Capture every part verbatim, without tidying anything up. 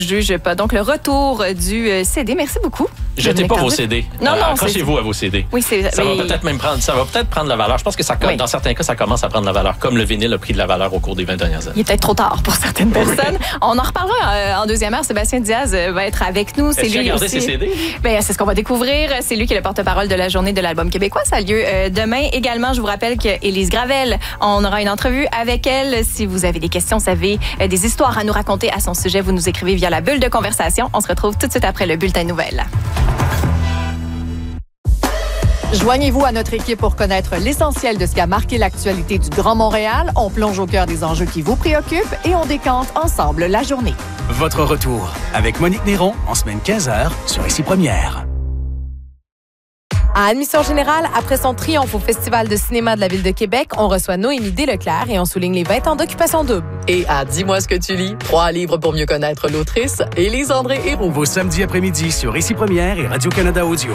Juge pas. Donc, le retour du C D. Merci beaucoup. Jetez pas vos C D. Non, non. Accrochez-vous à vos C D. Oui, c'est ça mais... va peut-être même prendre, ça va peut-être prendre la valeur. Je pense que ça, oui. dans certains cas, ça commence à prendre la valeur, comme le vinyle a pris de la valeur au cours des vingt dernières années. Il est peut-être trop tard pour certaines personnes. Oui. On en reparlera euh, en deuxième heure. Sébastien Diaz va être avec nous. C'est lui aussi. Ses C D? Ben, c'est ce qu'on va découvrir. C'est lui qui est le porte-parole de la journée de l'album québécois. Ça a lieu euh, demain. Également, je vous rappelle qu'Élise Gravel, on aura une entrevue avec elle. Si vous avez des questions, vous avez euh, des histoires à nous raconter à son sujet, vous nous écrivez via la bulle de conversation. On se retrouve tout de suite après le bulletin de nouvelles. Joignez-vous à notre équipe pour connaître l'essentiel de ce qui a marqué l'actualité du Grand Montréal. On plonge au cœur des enjeux qui vous préoccupent et on décante ensemble la journée. Votre retour avec Monique Néron en semaine quinze heures sur Ici Première. À Admission générale, après son triomphe au Festival de cinéma de la Ville de Québec, on reçoit Noémie Desleclerc et on souligne les vingt ans d'Occupation double. Et à Dis-moi ce que tu lis, trois livres pour mieux connaître l'autrice, Élise-André Héroux. Vos samedis après-midi sur Ici Première et Radio-Canada Audio.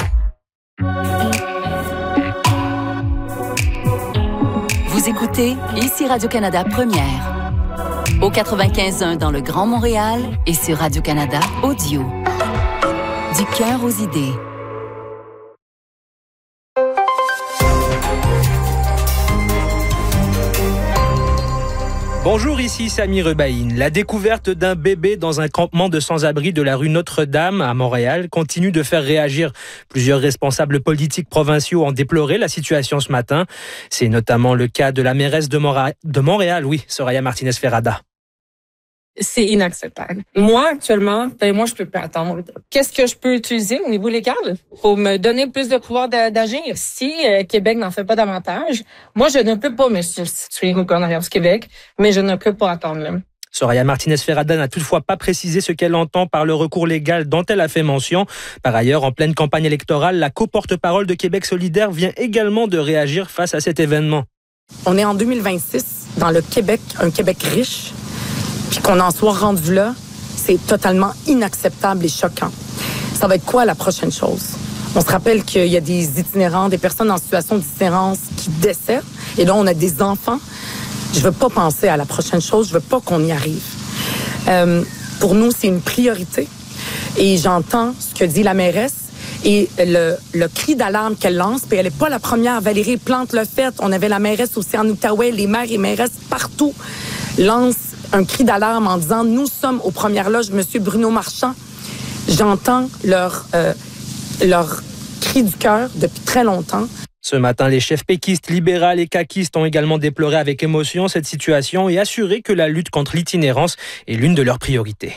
Vous écoutez Ici Radio-Canada Première. Au quatre-vingt-quinze point un dans le Grand Montréal et sur Radio-Canada Audio. Du cœur aux idées. Bonjour, ici Samy Rebaïne. La découverte d'un bébé dans un campement de sans-abri de la rue Notre-Dame à Montréal continue de faire réagir. Plusieurs responsables politiques provinciaux ont déploré la situation ce matin. C'est notamment le cas de la mairesse de, Mora- de Montréal, oui, Soraya Martinez-Ferrada. C'est inacceptable. Moi, actuellement, ben moi, je peux pas attendre. Qu'est-ce que je peux utiliser au niveau légal pour me donner plus de pouvoir d'agir? Si euh, Québec n'en fait pas davantage, moi, je ne peux pas me substituer au gouvernement du Québec, mais je ne peux pas attendre. Là. Soraya Martinez-Ferrada n'a toutefois pas précisé ce qu'elle entend par le recours légal dont elle a fait mention. Par ailleurs, en pleine campagne électorale, la co-porte-parole de Québec solidaire vient également de réagir face à cet événement. On est en deux mille vingt-six, dans le Québec, un Québec riche, puis qu'on en soit rendu là, c'est totalement inacceptable et choquant. Ça va être quoi la prochaine chose? On se rappelle qu'il y a des itinérants, des personnes en situation d'itinérance qui décèdent, et là, on a des enfants. Je veux pas penser à la prochaine chose, je veux pas qu'on y arrive. Euh, pour nous, c'est une priorité, et j'entends ce que dit la mairesse, et le, le cri d'alarme qu'elle lance, puis elle n'est pas la première. Valérie Plante l'a fait, on avait la mairesse aussi en Outaouais, les maires et mairesses partout lancent un cri d'alarme en disant « Nous sommes aux premières loges, M. Bruno Marchand. » J'entends leur, euh, leur cri du cœur depuis très longtemps. Ce matin, les chefs péquistes, libérales et caquistes ont également déploré avec émotion cette situation et assuré que la lutte contre l'itinérance est l'une de leurs priorités.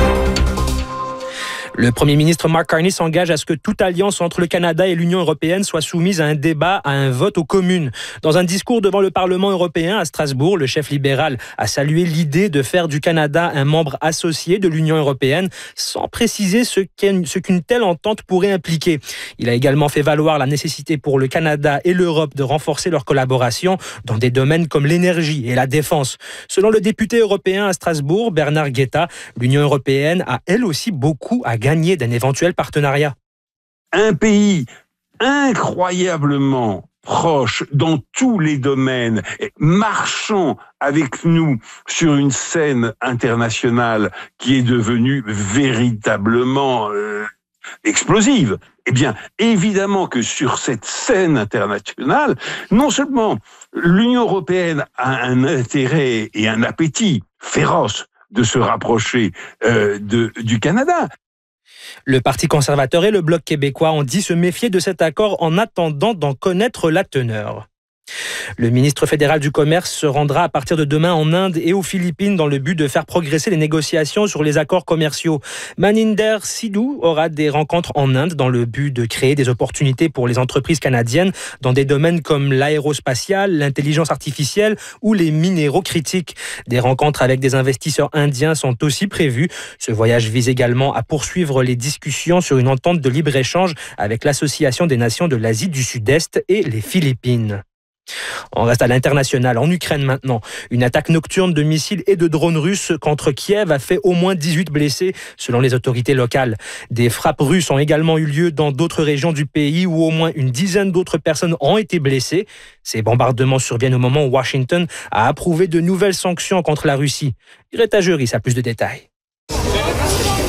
Le premier ministre Mark Carney s'engage à ce que toute alliance entre le Canada et l'Union européenne soit soumise à un débat, à un vote aux communes. Dans un discours devant le Parlement européen à Strasbourg, le chef libéral a salué l'idée de faire du Canada un membre associé de l'Union européenne, sans préciser ce qu'une, ce qu'une telle entente pourrait impliquer. Il a également fait valoir la nécessité pour le Canada et l'Europe de renforcer leur collaboration dans des domaines comme l'énergie et la défense. Selon le député européen à Strasbourg, Bernard Guetta, l'Union européenne a elle aussi beaucoup à gagner d'un éventuel partenariat. Un pays incroyablement proche dans tous les domaines, marchant avec nous sur une scène internationale qui est devenue véritablement euh, explosive. Eh bien, évidemment que sur cette scène internationale, non seulement l'Union européenne a un intérêt et un appétit féroce de se rapprocher euh, de, du Canada. Le Parti conservateur et le Bloc québécois ont dit se méfier de cet accord en attendant d'en connaître la teneur. Le ministre fédéral du Commerce se rendra à partir de demain en Inde et aux Philippines dans le but de faire progresser les négociations sur les accords commerciaux. Maninder Sidhu aura des rencontres en Inde dans le but de créer des opportunités pour les entreprises canadiennes dans des domaines comme l'aérospatiale, l'intelligence artificielle ou les minéraux critiques. Des rencontres avec des investisseurs indiens sont aussi prévues. Ce voyage vise également à poursuivre les discussions sur une entente de libre-échange avec l'Association des nations de l'Asie du Sud-Est et les Philippines. On reste à l'international, en Ukraine maintenant. Une attaque nocturne de missiles et de drones russes contre Kiev a fait au moins dix-huit blessés, selon les autorités locales. Des frappes russes ont également eu lieu dans d'autres régions du pays où au moins une dizaine d'autres personnes ont été blessées. Ces bombardements surviennent au moment où Washington a approuvé de nouvelles sanctions contre la Russie. Greta Juris a plus de détails.